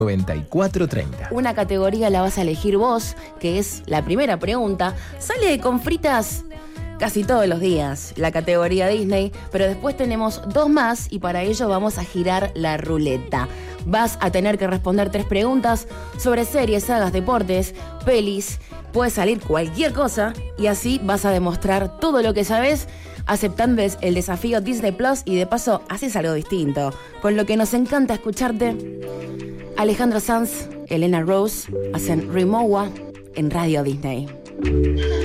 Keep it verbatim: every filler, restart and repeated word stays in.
noventa y cuatro treinta. Una categoría la vas a elegir vos, que es la primera pregunta. Sale con fritas casi todos los días la categoría Disney, pero después tenemos dos más y para ello vamos a girar la ruleta. Vas a tener que responder tres preguntas sobre series, sagas, deportes, pelis. Puede salir cualquier cosa y así vas a demostrar todo lo que sabes aceptando el desafío Disney Plus y de paso haces algo distinto. Con lo que nos encanta escucharte. Alejandro Sanz, Elena Rose hacen Rimowa en Radio Disney.